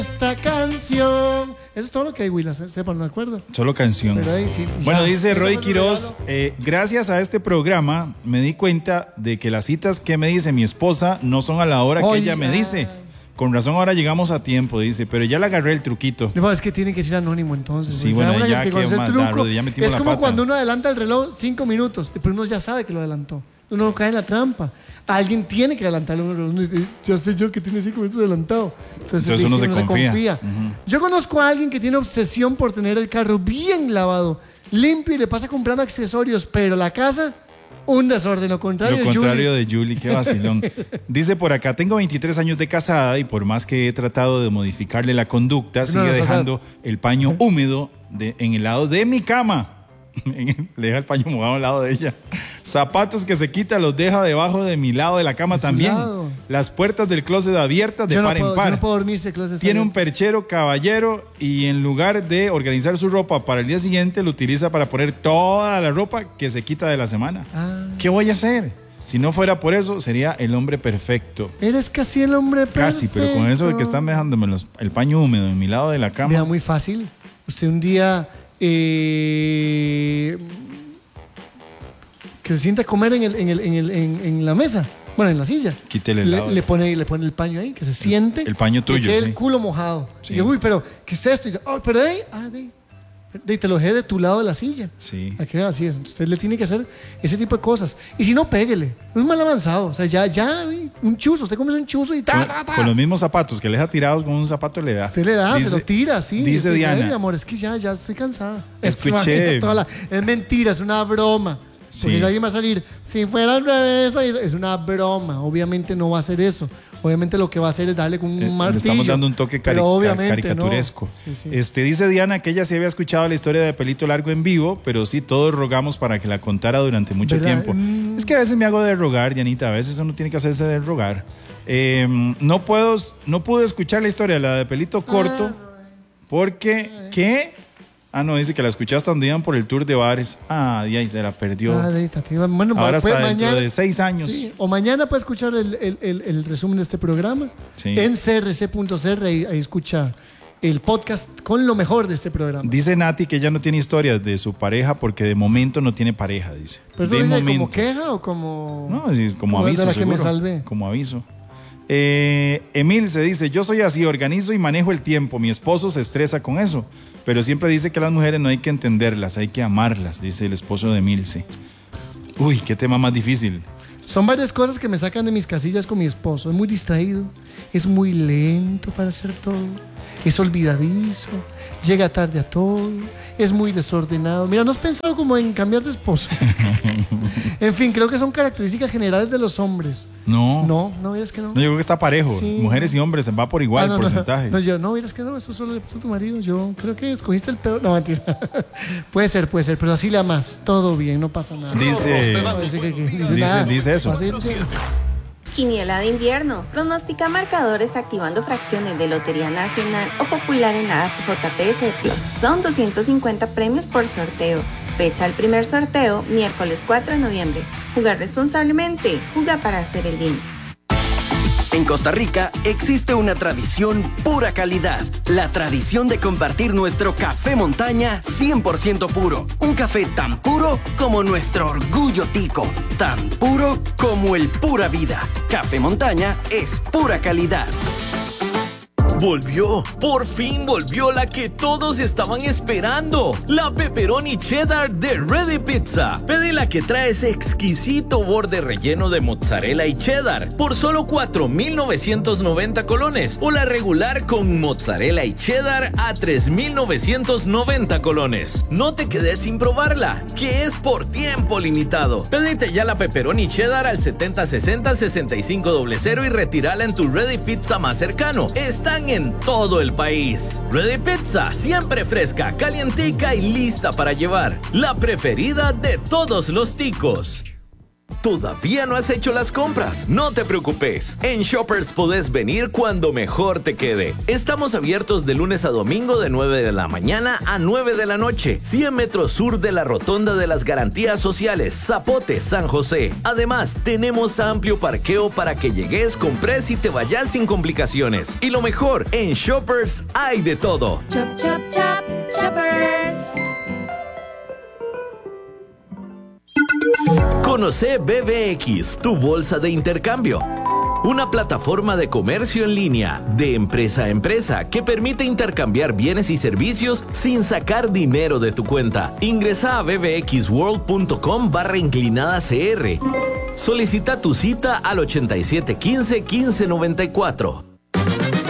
esta canción. Eso es todo lo que hay, Willa, sepan, no me acuerdo. Solo canción. Pero ahí, sí, bueno, dice Roy Quiroz, gracias a este programa me di cuenta de que las citas que me dice mi esposa no son a la hora que ella me dice. Con razón ahora llegamos a tiempo, dice, pero ya le agarré el truquito. No, es que tiene que ser anónimo entonces. Sí, bueno, ya que más truco. Ya metimos es la como pata. cuando uno adelanta el reloj 5 minutos, pero uno ya sabe que lo adelantó. Uno no cae en la trampa. Alguien tiene que adelantarlo. Ya sé yo que tiene 5 minutos adelantado. Entonces uno se confía. Uh-huh. Yo conozco a alguien que tiene obsesión por tener el carro bien lavado, limpio, y le pasa comprando accesorios, pero la casa, un desorden. Lo contrario de Julie, qué vacilón. Dice por acá, tengo 23 años de casada y por más que he tratado de modificarle la conducta, sigue dejando el paño húmedo en el lado de mi cama. Le deja el paño mojado al lado de ella. Zapatos que se quita los deja debajo de mi lado de la cama también. Las puertas del closet abiertas de par en par. Yo no puedo dormir si el closet está Tiene abierto. un perchero caballero y en lugar de organizar su ropa para el día siguiente, lo utiliza para poner toda la ropa que se quita de la semana. ¿Qué voy a hacer? Si no fuera por eso, sería el hombre perfecto. Eres casi el hombre perfecto. Casi, pero con eso de que están dejándome el paño húmedo en mi lado de la cama. Mira, muy fácil. Usted un día que se sienta a comer en la mesa, bueno, en la silla. Quítele el lado. Le pone el paño ahí, que se siente. El paño tuyo, que sí. el culo mojado. Sí. Y yo, uy, pero ¿qué es esto? Y yo, pero de ahí. Te lo dejé de tu lado de la silla. Sí. Así es. Usted le tiene que hacer ese tipo de cosas. Y si no, péguele. Un mal avanzado. O sea, ya, un chuzo. Usted come un chuzo y con los mismos zapatos que le deja tirados, con un zapato le da. Usted le da, se lo tira, sí. Dice Diana. Mi amor, es que ya estoy cansada. Escuché. Es mentira, es una broma. Sí. Porque alguien va a salir, si fuera al revés, es una broma. Obviamente no va a hacer eso. Obviamente lo que va a hacer es darle con un martillo. Le estamos dando un toque caricaturesco. No. Sí. Dice Diana que ella sí había escuchado la historia de Pelito Largo en vivo, pero sí todos rogamos para que la contara durante mucho tiempo. Es que a veces me hago de rogar, Dianita, a veces uno tiene que hacerse de rogar. No pude escuchar la historia, la de Pelito Corto, porque ¿qué? No, dice que la escuchaste cuando iban por el tour de bares. Y ahí se la perdió. Bueno, ahora pues está mañana, dentro de 6 años. Sí, o mañana puede escuchar el resumen de este programa. Sí. En crc.cr, ahí escucha el podcast con lo mejor de este programa. Dice Nati que ella no tiene historias de su pareja porque de momento no tiene pareja, dice. ¿Pero eso dice como queja o como...? No, como aviso, de la seguro. Que me salvé. Como aviso. Emil se dice, yo soy así, organizo y manejo el tiempo. Mi esposo se estresa con eso, pero siempre dice que las mujeres no hay que entenderlas, hay que amarlas, dice el esposo de Emilce. Uy, qué tema más difícil. Son varias cosas que me sacan de mis casillas con mi esposo. Es muy distraído, es muy lento para hacer todo, es olvidadizo, llega tarde a todo, es muy desordenado. Mira, ¿no has pensado como en cambiar de esposo? En fin, creo que son características generales de los hombres. No, miras que no. No, yo creo que está parejo. Sí. Mujeres y hombres va por igual el porcentaje. No, miras que no, eso solo le pasa a tu marido. Yo creo que escogiste el peor. No, mentira. Puede ser, pero así le amas. Todo bien, no pasa nada. Dice eso. Quiniela de invierno. Pronostica marcadores activando fracciones de Lotería Nacional o Popular en la JPS Plus. Son 250 premios por sorteo. Fecha el primer sorteo, miércoles 4 de noviembre. Jugar responsablemente. Juega para hacer el bien. En Costa Rica existe una tradición pura calidad. La tradición de compartir nuestro café montaña 100% puro. Un café tan puro como nuestro orgullo tico. Tan puro como el pura vida. Café montaña es pura calidad. Volvió, por fin volvió la que todos estaban esperando, la pepperoni cheddar de Ready Pizza. Pedí la que trae ese exquisito borde relleno de mozzarella y cheddar por solo 4,990 colones o la regular con mozzarella y cheddar a 3,990 colones. No te quedes sin probarla, que es por tiempo limitado. Pedite ya la pepperoni cheddar al 7060-6500 y retírala en tu Ready Pizza más cercano. Están en todo el país. Ready Pizza, siempre fresca, calientica y lista para llevar. La preferida de todos los ticos. ¿Todavía no has hecho las compras? No te preocupes. En Shoppers podés venir cuando mejor te quede. Estamos abiertos de lunes a domingo de 9 de la mañana a 9 de la noche. 100 metros sur de la Rotonda de las Garantías Sociales, Zapote, San José. Además, tenemos amplio parqueo para que llegues, compres y te vayas sin complicaciones. Y lo mejor, en Shoppers hay de todo. Chop, chop, chop, Shoppers. Conoce BBX, tu bolsa de intercambio. Una plataforma de comercio en línea, de empresa a empresa, que permite intercambiar bienes y servicios sin sacar dinero de tu cuenta. Ingresa a bbxworld.com/inclinada CR. Solicita tu cita al 8715-1594.